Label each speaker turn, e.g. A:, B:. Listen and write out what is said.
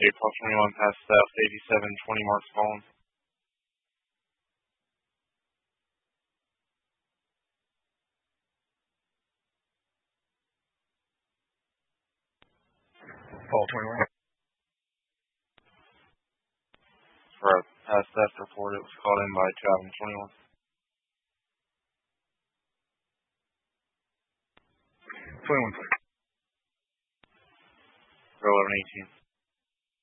A: 8/21 past theft, 8720 marks fallen.
B: Fall 21.
A: For a past theft report, it was called in by Traveling 21.
B: Twenty-one.
A: For 1118.